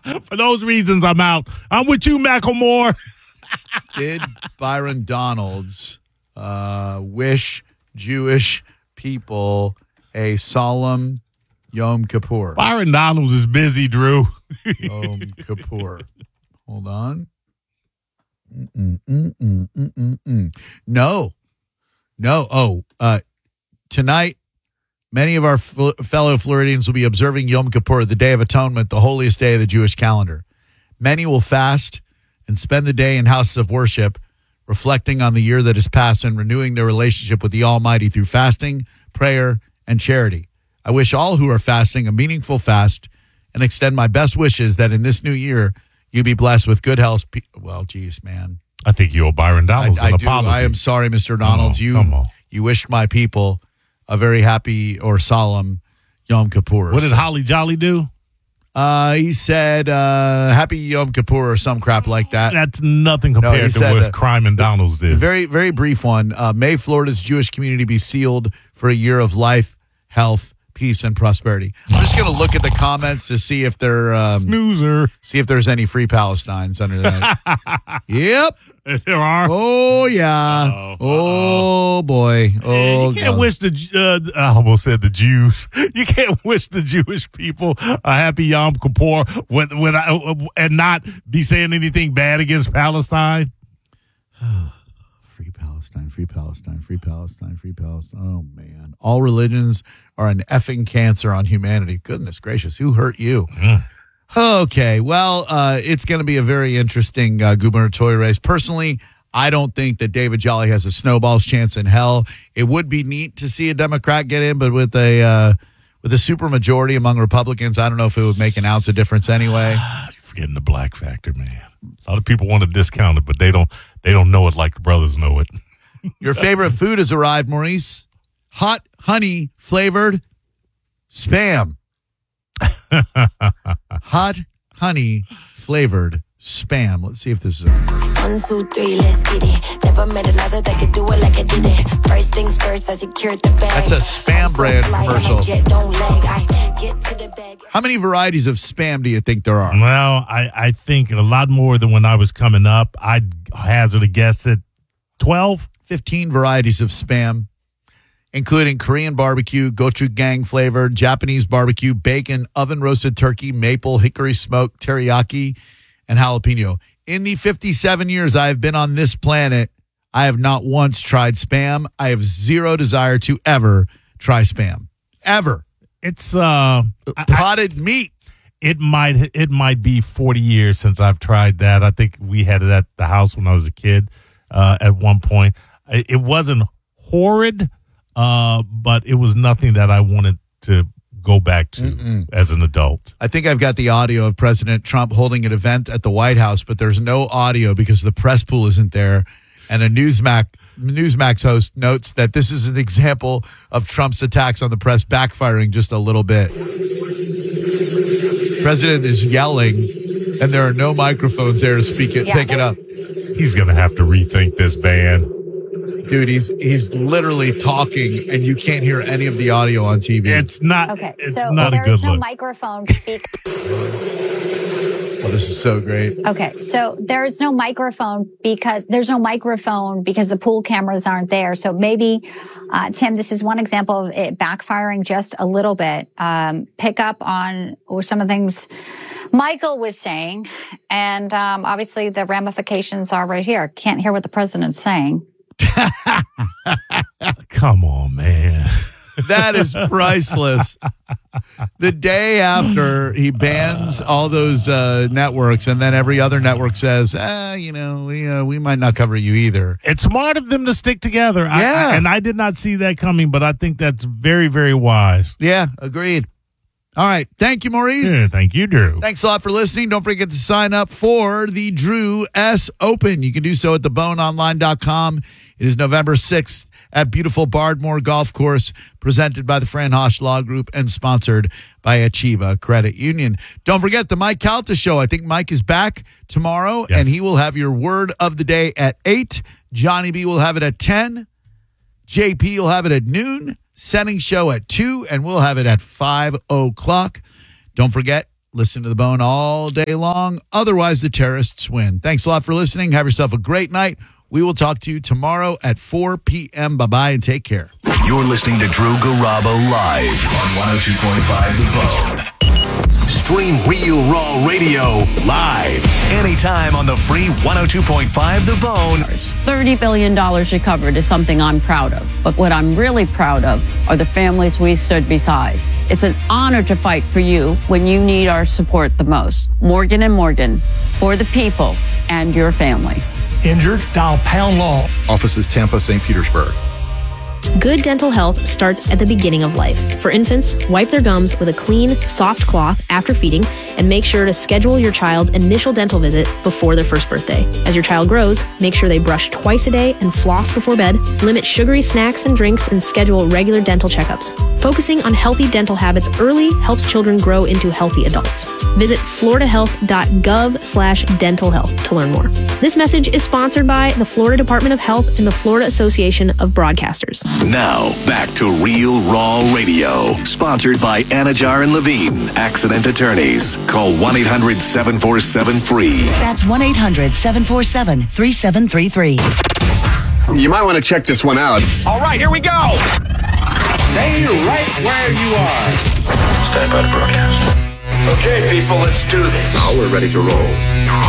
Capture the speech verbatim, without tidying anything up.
For those reasons, I'm out. I'm with you, Macklemore. Did Byron Donalds uh, wish Jewish people a solemn Yom Kippur? Byron Donalds is busy, Drew. Yom Kippur. Hold on. Mm-mm, mm-mm, mm-mm, mm. No. No. Oh, uh, tonight, many of our f- fellow Floridians will be observing Yom Kippur, the Day of Atonement, the holiest day of the Jewish calendar. Many will fast and spend the day in houses of worship, reflecting on the year that has passed and renewing their relationship with the Almighty through fasting, prayer, and charity. I wish all who are fasting a meaningful fast and extend my best wishes that in this new year, you be blessed with good health. Well, geez, man. I think you owe Byron Donalds I, an I do. apology. I am sorry, Mister Donalds. Come you, on, come on. you wished my people a very happy or solemn Yom Kippur. What did Holly Jolly do? Uh, he said, uh, happy Yom Kippur or some crap like that. That's nothing compared No, he to said what that- Crime and Donalds did. Very, very brief one. Uh, may Florida's Jewish community be sealed for a year of life, health, peace, and prosperity. I'm just going to look at the comments to see if they're um, Snoozer. see if there's any free Palestines under that. Yep. There are. Oh yeah. Uh-oh. Oh boy. Oh. you can't God. wish the uh, I almost said the Jews. You can't wish the Jewish people a happy Yom Kippur with, with, uh, and not be saying anything bad against Palestine. Free Palestine, free Palestine, free Palestine, free Palestine. Oh, man. All religions are an effing cancer on humanity. Goodness gracious. Who hurt you? Mm. Okay. Well, uh, it's going to be a very interesting uh, gubernatorial race. Personally, I don't think that David Jolly has a snowball's chance in hell. It would be neat to see a Democrat get in, but with a uh, with a super majority among Republicans, I don't know if it would make an ounce of difference anyway. Ah, you're forgetting the black factor, man. A lot of people want to discount it, but they don't. They don't know it like the brothers know it. Your favorite food has arrived, Maurice. Hot honey flavored Spam. Hot honey flavored Spam. Let's see if this is a commercial. One, two, three, let's get it. Never met another that could do it like I did it. First things first, I secured the bag. That's a Spam brand commercial. Don't lag. I get to the bag. How many varieties of Spam do you think there are? Well, I, I think a lot more than when I was coming up. I'd hazard a guess at twelve. fifteen varieties of Spam, including Korean barbecue, gochujang flavored, Japanese barbecue, bacon, oven roasted turkey, maple, hickory smoked, teriyaki, and jalapeno. In the fifty-seven years I have been on this planet, I have not once tried Spam. I have zero desire to ever try Spam. Ever. It's uh, I- Potted meat. it might it might be forty years since I've tried that. I think we had it at the house when I was a kid. Uh, at one point, it, it wasn't horrid, uh, but it was nothing that I wanted to go back to Mm-mm. as an adult. I think I've got the audio of President Trump holding an event at the White House, but there's no audio because the press pool isn't there. And a Newsmax, Newsmax host notes that this is an example of Trump's attacks on the press backfiring just a little bit. President is yelling, and there are no microphones there to speak it, Yeah, pick it up. He's going to have to rethink this ban. Dude, he's he's literally talking, and you can't hear any of the audio on T V. It's not. Okay, It's so not a there good is no look. microphone speak. Oh, this is so great. Okay, so there is no microphone because there's no microphone because the pool cameras aren't there. So maybe, uh, Tim, this is one example of it backfiring just a little bit. Um, pick up on or some of the things Michael was saying, and um, obviously the ramifications are right here. Can't hear what the president's saying. Come on, man. That is priceless. The day after he bans all those uh, networks, and then every other network says, ah, you know, we uh, we might not cover you either. It's smart of them to stick together. I- Yeah. I, and I did not see that coming, but I think that's very, very wise. Yeah, agreed. All right. Thank you, Maurice. Yeah, thank you, Drew. Thanks a lot for listening. Don't forget to sign up for the Drew S. Open. You can do so at the bone online dot com. It is November sixth at beautiful Bardmore Golf Course, presented by the Fran Hosh Law Group and sponsored by Achieva Credit Union. Don't forget the Mike Calta Show. I think Mike is back tomorrow, Yes. and he will have your word of the day at eight. Johnny B will have it at ten. J P will have it at noon. Setting show at two, and we'll have it at five o'clock. Don't forget, listen to The Bone all day long. Otherwise, the terrorists win. Thanks a lot for listening. Have yourself a great night. We will talk to you tomorrow at four p.m. Bye-bye and take care. You're listening to Drew Garabo live on one oh two point five The Bone. Stream Real Raw Radio live anytime on the free one oh two point five The Bone. thirty billion dollars recovered is something I'm proud of. But what I'm really proud of are the families we stood beside. It's an honor to fight for you when you need our support the most. Morgan and Morgan, for the people and your family. Injured? Dial Pound Law. Offices Tampa, Saint Petersburg. Good dental health starts at the beginning of life. For infants, wipe their gums with a clean, soft cloth after feeding, and make sure to schedule your child's initial dental visit before their first birthday. As your child grows, make sure they brush twice a day and floss before bed, limit sugary snacks and drinks, and schedule regular dental checkups. Focusing on healthy dental habits early helps children grow into healthy adults. Visit floridahealth.gov slash dental health to learn more. This message is sponsored by the Florida Department of Health and the Florida Association of Broadcasters. Now, back to Real Raw Radio. Sponsored by Anajar and Levine, accident attorneys. Call one eight hundred seven four seven free. That's one eight hundred seven four seven three seven three three. You might want to check this one out. All right, here we go. Stay right where you are. Stand by to broadcast. Okay, people, let's do this. Now we're ready to roll.